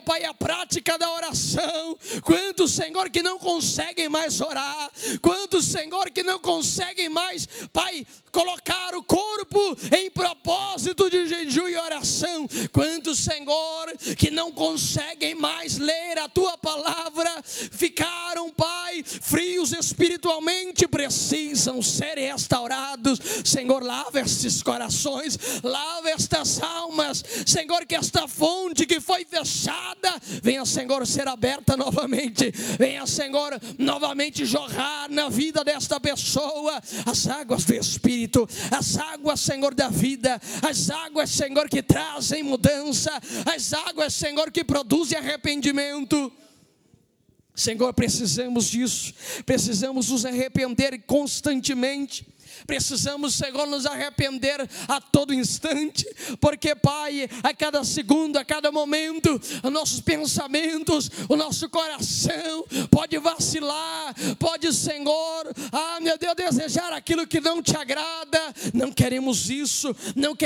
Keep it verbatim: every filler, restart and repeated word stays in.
Pai, a prática da oração. Quantos, Senhor, que não conseguem mais orar? Quantos, Senhor, que não conseguem mais, Pai, colocar o corpo em propósito de jejum e oração? Quantos, Senhor, que não conseguem mais ler a Tua palavra? Ficaram, Pai, frios espiritualmente, precisam ser restaurados. Senhor, lava estes corações, lava estas almas. Senhor, que esta fonte que foi fechada venha, Senhor, ser aberta novamente. Venha, Senhor, novamente jorrar na vida desta pessoa as águas do Espírito, as águas, Senhor, da vida, as águas, Senhor, que trazem mudança, as águas, Senhor, que produzem arrependimento. Senhor, precisamos disso, precisamos nos arrepender constantemente. Precisamos, Senhor, nos arrepender a todo instante, porque, Pai, a cada segundo, a cada momento, os nossos pensamentos, o nosso coração pode vacilar, pode, Senhor, ah, meu Deus, desejar aquilo que não te agrada. Não queremos isso, não queremos